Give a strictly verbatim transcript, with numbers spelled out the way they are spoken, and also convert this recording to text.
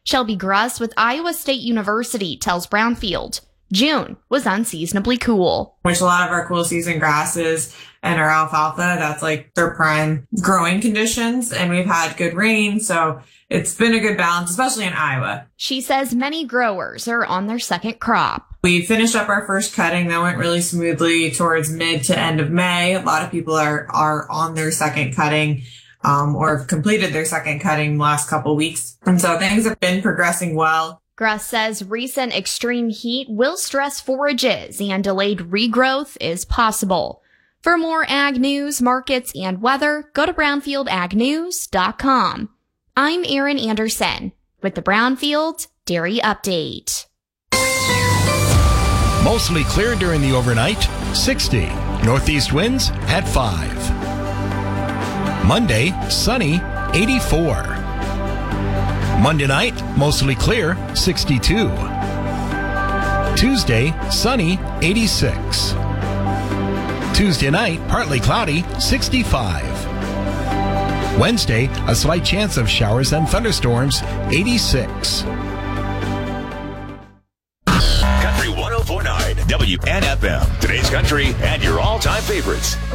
Shelby Gruss with Iowa State University tells Brownfield June was unseasonably cool. Which a lot of our cool season grasses and our alfalfa, that's like their prime growing conditions. And we've had good rain, so it's been a good balance, especially in Iowa. She says many growers are on their second crop. We finished up our first cutting. That went really smoothly towards mid to end of May. A lot of people are, are on their second cutting, um, or have completed their second cutting the last couple weeks. And so things have been progressing well. Gruss says recent extreme heat will stress forages and delayed regrowth is possible. For more ag news, markets, and weather, go to brownfield ag news dot com. I'm Erin Anderson with the Brownfield Dairy Update. Mostly clear during the overnight, sixty. Northeast winds at five. Monday, sunny, eighty-four. Monday night, mostly clear, sixty-two. Tuesday, sunny, eighty-six. Tuesday night, partly cloudy, sixty-five. Wednesday, a slight chance of showers and thunderstorms, eighty-six. Country one oh four point nine W N F M. Today's country and your all-time favorites.